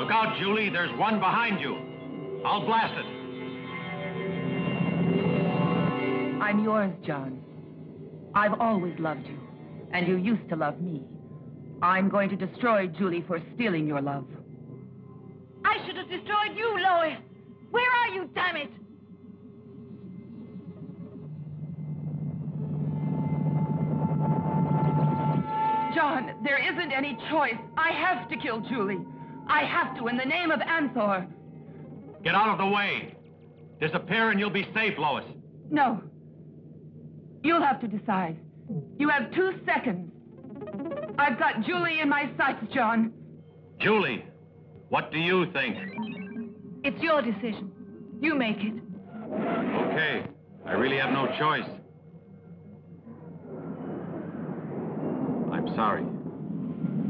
Look out, Julie. There's one behind you. I'll blast it. I'm yours, John. I've always loved you, and you used to love me. I'm going to destroy Julie for stealing your love. I should have destroyed you, Lois. Where are you, damn it? John, there isn't any choice. I have to kill Julie. I have to, in the name of Anthor. Get out of the way. Disappear and you'll be safe, Lois. No. You'll have to decide. You have 2 seconds. I've got Julie in my sights, John. Julie, what do you think? It's your decision. You make it. Okay. I really have no choice. I'm sorry.